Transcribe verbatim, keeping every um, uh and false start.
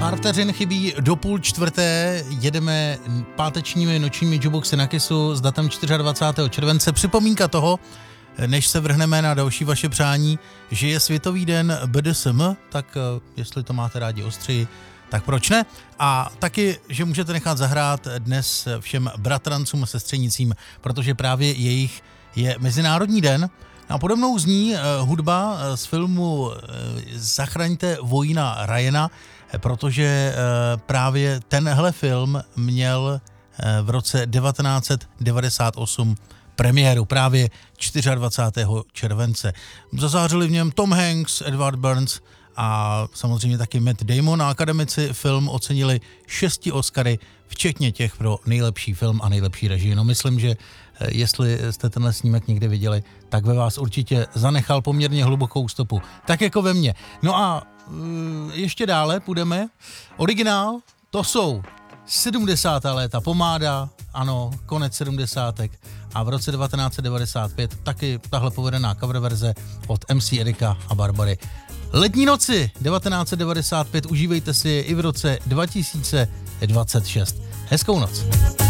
Pár vteřin chybí do půl čtvrté, jedeme pátečními nočními Jukeboxy na Kissu s datem dvacátého čtvrtého července. Připomínka toho, než se vrhneme na další vaše přání, že je Světový den B D S M, tak jestli to máte rádi ostřeji, tak proč ne? A taky, že můžete nechat zahrát dnes všem bratrancům a sestřenicím, protože právě jejich je Mezinárodní den. A pode mnou zní hudba z filmu Zachraňte vojína Ryana, protože právě tenhle film měl v roce devatenáct set devadesát osm premiéru, právě dvacátého čtvrtého července. Zazářili v něm Tom Hanks, Edward Burns a samozřejmě taky Matt Damon a akademici film ocenili šesti Oscary, včetně těch pro nejlepší film a nejlepší režii. No myslím, že jestli jste tenhle snímek někdy viděli, tak ve vás určitě zanechal poměrně hlubokou stopu. Tak jako ve mně. No a ještě dále půjdeme. Originál, to jsou sedmdesátá léta, Pomáda, ano, konec sedmdesátek a v roce devatenáct set devadesát pět taky tahle povedená cover verze od M C Erika a Barbary. Letní noci devatenáct set devadesát pět užívejte si i v roce dva tisíce dvacet šest. Hezkou noc.